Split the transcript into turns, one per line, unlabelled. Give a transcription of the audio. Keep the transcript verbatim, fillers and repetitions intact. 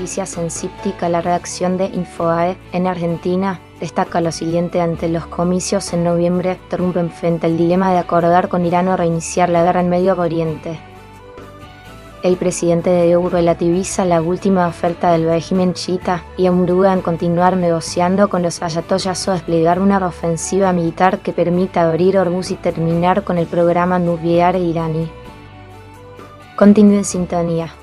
noticias en Cíptica, la redacción de Infobae en Argentina destaca lo siguiente: ante los comicios en noviembre, Trump enfrenta el dilema de acordar con Irán o reiniciar la guerra en Medio Oriente. El presidente de Euro relativiza la última oferta del régimen chiita y abruga en continuar negociando con los ayatollas o desplegar una ofensiva militar que permita abrir Hormuz y terminar con el programa nuclear iraní. Continúe en sintonía.